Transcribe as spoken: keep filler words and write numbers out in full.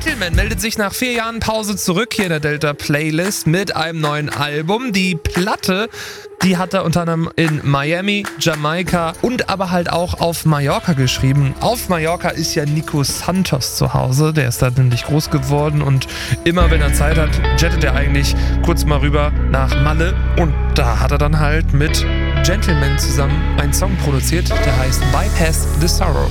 Gentleman meldet sich nach vier Jahren Pause zurück hier in der Delta Playlist mit einem neuen Album. Die Platte, die hat er unter anderem in Miami, Jamaika und aber halt auch auf Mallorca geschrieben. Auf Mallorca ist ja Nico Santos zu Hause, der ist da nämlich groß geworden und immer wenn er Zeit hat, jettet er eigentlich kurz mal rüber nach Malle und da hat er dann halt mit Gentleman zusammen einen Song produziert, der heißt Bypass the Sorrow.